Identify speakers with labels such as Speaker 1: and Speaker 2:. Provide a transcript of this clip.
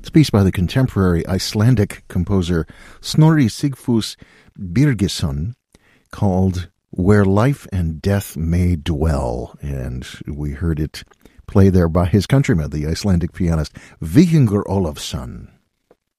Speaker 1: It's a piece by the contemporary Icelandic composer Snorri Sigfús Birgisson called Where Life and Death May Dwell. And we heard it play there by his countryman, the Icelandic pianist Víkingur Ólafsson.